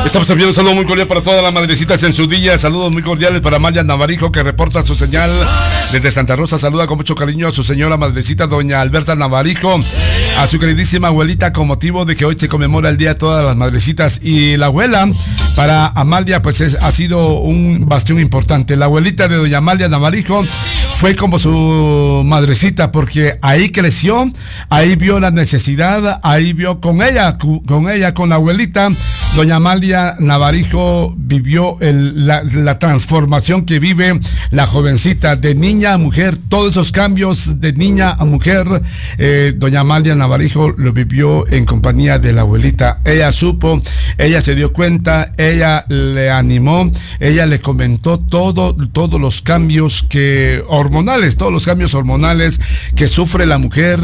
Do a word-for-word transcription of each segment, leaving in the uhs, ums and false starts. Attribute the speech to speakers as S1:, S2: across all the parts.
S1: Estamos enviando un saludo muy cordial para todas las madrecitas en su día. Saludos muy cordiales para Amalia Navarijo, que reporta su señal desde Santa Rosa. Saluda con mucho cariño a su señora madrecita, doña Alberta Navarijo, a su queridísima abuelita, con motivo de que hoy se conmemora el día de todas las madrecitas. Y la abuela, para Amalia, pues es, ha sido un bastión importante. La abuelita de doña Amalia Navarijo fue como su madrecita, porque ahí creció, ahí vio la necesidad, ahí vio con ella, con ella, con la abuelita. Doña Amalia Navarijo vivió el, la, la transformación que vive la jovencita de niña a mujer, todos esos cambios de niña a mujer. eh, Doña Amalia Navarijo lo vivió en compañía de la abuelita. Ella supo, ella se dio cuenta, ella le animó, ella le comentó todo, todos los cambios que hormonales, todos los cambios hormonales que sufre la mujer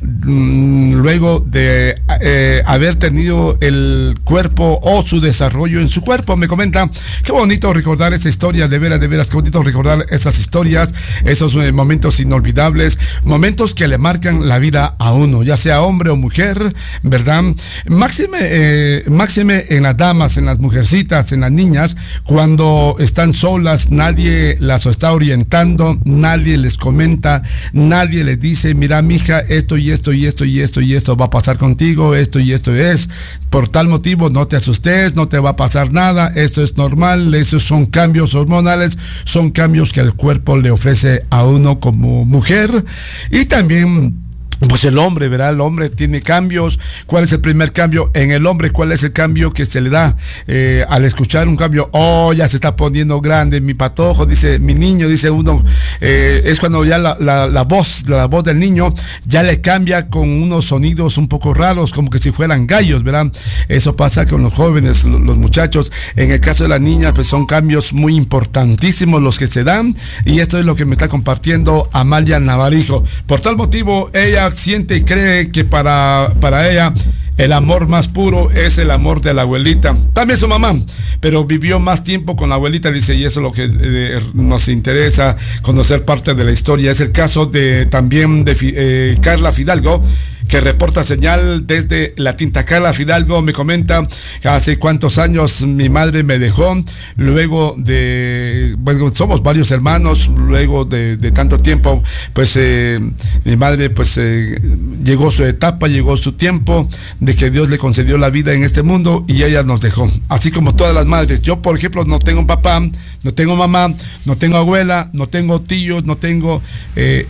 S1: mmm, luego de eh, haber tenido el cuerpo o su desarrollo en su cuerpo. Me comenta, qué bonito recordar esa historia, de veras, de veras, qué bonito recordar esas historias, esos eh, momentos inolvidables, momentos que le marcan la vida a uno, ya sea hombre o mujer, ¿verdad? Máxime, eh, máxime en las damas, en las mujercitas, en las niñas, cuando están solas, nadie las está orientando, nadie les comenta, nadie les dice, mira, mija, esto y esto y esto y esto y esto va a pasar contigo, esto y esto es, por tal motivo no te asustes, no te va a pasar nada, esto es normal, esos son cambios hormonales, son cambios que el cuerpo le ofrece a uno como mujer. Y también pues el hombre, ¿verdad? El hombre tiene cambios. ¿Cuál es el primer cambio en el hombre? ¿Cuál es el cambio que se le da eh, al escuchar un cambio? Oh, ya se está poniendo grande mi patojo, dice mi niño, dice uno. Eh, es cuando ya la, la, la voz, la voz del niño ya le cambia con unos sonidos un poco raros, como que si fueran gallos, ¿verdad? Eso pasa con los jóvenes, los, los muchachos. En el caso de la niña, pues son cambios muy importantísimos los que se dan. Y esto es lo que me está compartiendo Amalia Navarijo. Por tal motivo, ella siente y cree que para, para ella el amor más puro es el amor de la abuelita, también su mamá, pero vivió más tiempo con la abuelita, dice, y eso es lo que eh, nos interesa conocer parte de la historia. Es el caso de también de eh, Carla Fidalgo, que reporta señal desde La Tinta. Carla Fidalgo me comenta que hace cuántos años mi madre me dejó, luego de, bueno, somos varios hermanos, luego de, de tanto tiempo, pues eh, mi madre pues eh, llegó su etapa, llegó su tiempo de que Dios le concedió la vida en este mundo y ella nos dejó, así como todas las madres. Yo, por ejemplo, no tengo papá, no tengo mamá, no tengo abuela, no tengo tíos, no tengo eh,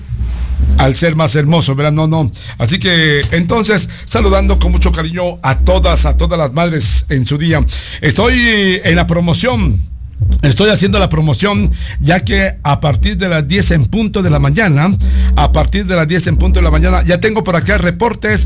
S1: al ser más hermoso, ¿verdad? No, no. Así que entonces, saludando con mucho cariño a todas, a todas las madres en su día. Estoy en la promoción. Estoy haciendo la promoción, ya que a partir de las diez en punto de la mañana, a partir de las diez en punto de la mañana, ya tengo por acá reportes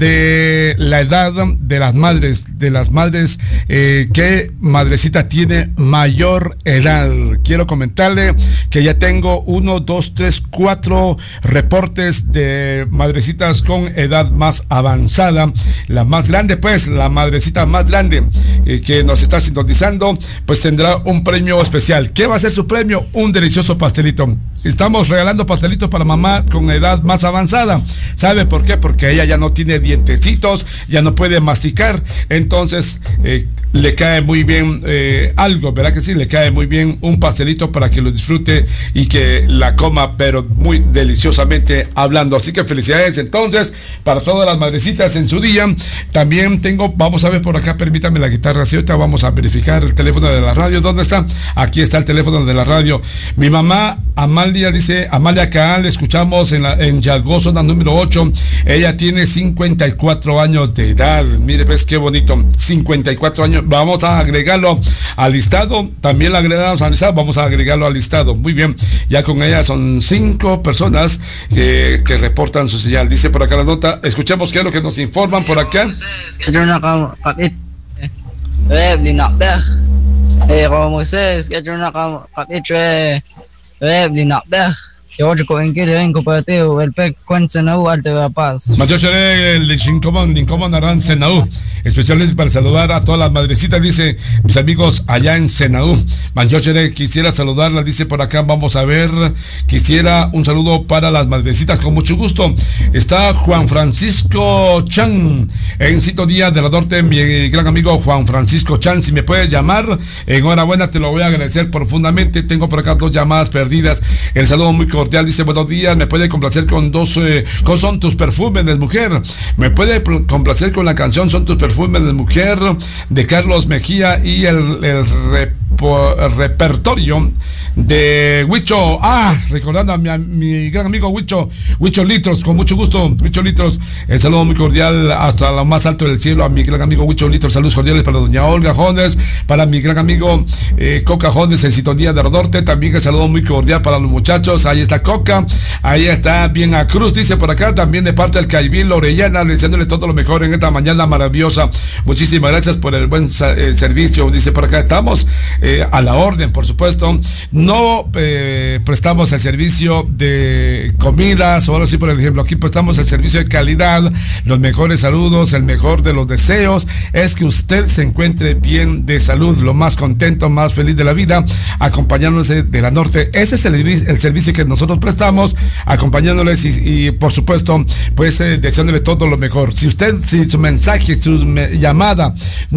S1: de la edad de las madres, de las madres, eh, qué madrecita tiene mayor edad. Quiero comentarle que ya tengo uno, dos, tres, cuatro reportes de madrecitas con edad más avanzada. La más grande, pues, la madrecita más grande eh, que nos está sintonizando, pues tendrá un premio especial. ¿Qué va a ser su premio? Un delicioso pastelito. Estamos regalando pastelitos para mamá con edad más avanzada. ¿Sabe por qué? Porque ella ya no tiene dientecitos, ya no puede masticar, entonces eh, le cae muy bien eh, algo, ¿verdad que sí? Le cae muy bien un pastelito para que lo disfrute y que la coma, pero muy deliciosamente hablando. Así que felicidades entonces para todas las madrecitas en su día. También tengo, vamos a ver por acá, permítame la guitarra, si ahorita vamos a verificar el teléfono de la radio. ¿Dónde está? Aquí está el teléfono de la radio. Mi mamá Amalia, dice Amalia Caal, le escuchamos en, la, en Yalgó, zona número ocho. Ella tiene cincuenta y cuatro años de edad. Mire, ves qué bonito, cincuenta y cuatro años. Vamos a agregarlo al listado. También la agregamos al listado. Vamos a agregarlo al listado. Muy bien, ya con ella son cinco personas que, que reportan su señal. Dice por acá la nota. Escuchemos qué es lo que nos informan por acá.
S2: Eh, como Moisés, que yo no capitre, eh, Linabber, que hoy con que le incompatible, el pec cuenca no alto de la paz.
S1: Mas yo seré el Chincomón, Incomón Aran Senau. especialmente para saludar a todas las madrecitas, dice, mis amigos allá en Senaú. Manjochere, quisiera saludarla, dice por acá, vamos a ver, quisiera un saludo para las madrecitas, con mucho gusto. Está Juan Francisco Chan, en sintonía de la norte, mi gran amigo Juan Francisco Chan, si me puedes llamar, enhorabuena, te lo voy a agradecer profundamente. Tengo por acá dos llamadas perdidas. El saludo muy cordial, dice, buenos días, me puede complacer con dos, eh, ¿cómo son tus perfumes de mujer? Me puede complacer con la canción Son tus perfumes de mujer, de Carlos Mejía, y el, el, repo, el repertorio de Huicho, ah, recordando a mi, a mi gran amigo Huicho, Huicho Litros, con mucho gusto, Huicho Litros, el saludo muy cordial hasta lo más alto del cielo a mi gran amigo Huicho Litros, saludos cordiales para doña Olga Jones, para mi gran amigo eh, Coca Jones en sintonía de Norte, también el saludo muy cordial para los muchachos, ahí está Coca, ahí está bien a Cruz, dice por acá, también de parte del Caibil Orellana, deseándole todo lo mejor en esta mañana maravillosa, muchísimas gracias por el buen eh, servicio, dice por acá, estamos eh, a la orden, por supuesto. No eh, prestamos el servicio de comidas, o ahora sí, por ejemplo, aquí prestamos el servicio de calidad, los mejores saludos, el mejor de los deseos, es que usted se encuentre bien de salud, lo más contento, más feliz de la vida, acompañándose de la norte. Ese es el, el servicio que nosotros prestamos, acompañándoles y, y por supuesto, pues eh, deseándole todo lo mejor. Si usted, si su mensaje, su me, llamada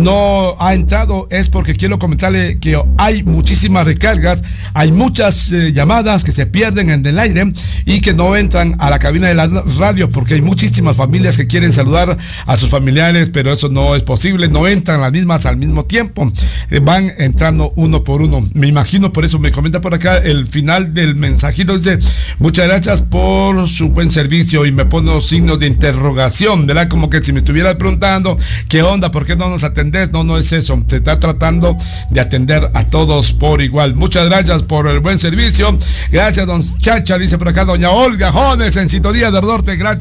S1: no ha entrado, es porque quiero comentarle que hay muchísimas recargas, hay muchas eh, llamadas que se pierden en el aire y que no entran a la cabina de la radio, porque hay muchísimas familias que quieren saludar a sus familiares, pero eso no es posible, no entran las mismas al mismo tiempo, eh, van entrando uno por uno. Me imagino, por eso me comenta por acá el final del mensajito, dice, muchas gracias por su buen servicio, y me pone los signos de interrogación, ¿verdad? Como que si me estuvieras preguntando, ¿qué onda? ¿Por qué no nos atendés? No, no es eso, se está tratando de atender a todos por igual. Muchas gracias por el buen servicio. Gracias, don Chacha, dice por acá doña Olga Jones en sintonía del norte. Gracias.